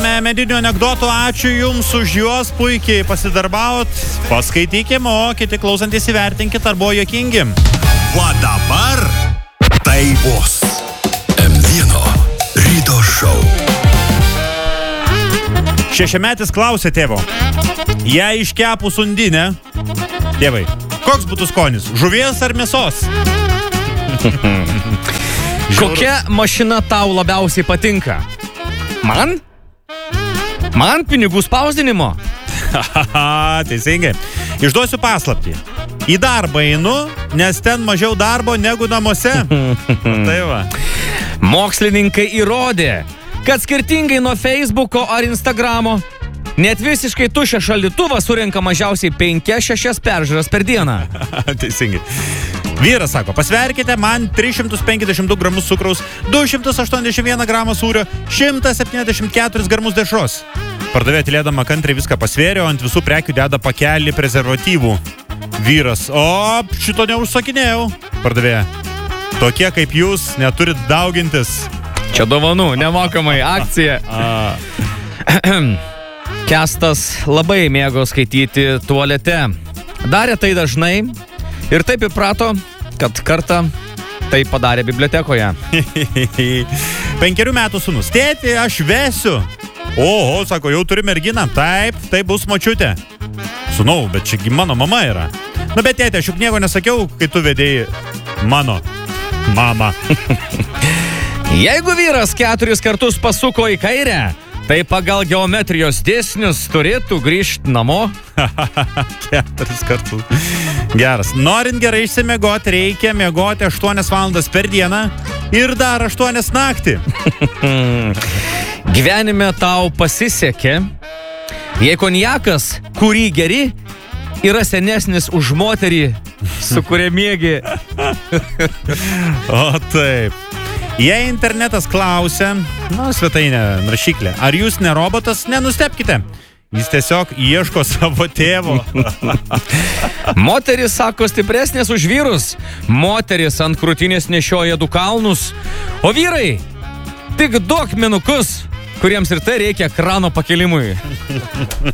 turime medinių anekdotų, ačiū jums už juos, puikiai pasidarbavot, paskaitykim, o kiti klausantys įvertinkit, ar buvo juokingi. O dabar tai bus M1 ryto šou. Šešiametis klausė tėvo, jei iškepus undinę, tėvai, koks būtų skonis, žuvies ar mėsos? Kokia mašina tau labiausiai patinka? Man? Man pinigų spausdinimo? Teisingai. Išduosiu paslaptį. Į darbą einu, nes ten mažiau darbo negu namuose. Tai va. Mokslininkai įrodė, kad skirtingai nuo Facebooko ar Instagramo, net visiškai tuščią šaldytuvą surenka mažiausiai 5-6 peržiūras per dieną. Teisingai. Vyras sako, pasverkite man 352 gramus cukraus, 281 gramą sūrio, 174 gramus dešros. Pardavėja tylėdama kantriai viską pasvėrė, o ant visų prekių deda pakelį prezervatyvų. Vyras, šito neužsakinėjau. Pardavėja, tokie kaip jūs neturit daugintis. Čia dovanų, nemokamai, akcija. Kestas labai mėgo skaityti tualete. Darė tai dažnai ir taip įprato, kad kartą tai padarė bibliotekoje. 5 metų sūnus. Tėti, aš vesiu. Oho, sako, jau turi merginą. Taip, tai bus močiutė. Sūnau, bet čiagi mano mama yra. Na, bet tėti, aš juk nieko nesakiau, kai tu vedėjai mano mamą. Jeigu vyras 4 kartus pasuko į kairę, tai pagal geometrijos dėsnius turėtų grįžti namo. 4 kartus. Geras. Norint gerai išsimiegoti, reikia miegoti 8 valandas per dieną ir dar 8 naktį. Gyvenime tau pasisekė, jei konjakas, kurį geri, yra senesnis už moterį, su kuria miegi. O taip. Jei internetas klausia, svetainė, rašiklė, ar jūs ne robotas, nenustepkite. Jis tiesiog ieško savo tėvo. Moteris, sako, stipresnės už vyrus. Moteris ant krūtinės nešioja 2 kalnus. O vyrai, tik 2 akmenukus, kuriems ir tai reikia krano pakelimui.